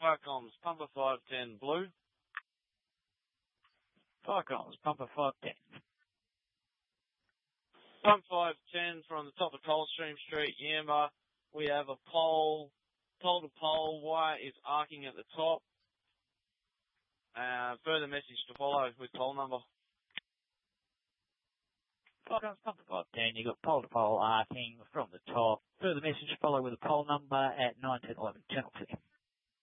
Firecoms, Pumper 510 blue. Firecoms, Pumper 510. Pump 510 from the top of Coldstream Street, Yamba. We have a pole to pole. Wire is arcing at the top. Further message to follow with pole number. Firecoms, Pumper 510. You've got pole to pole arcing from the top. Further message to follow with a pole number at 9, 10, 11 channel 2.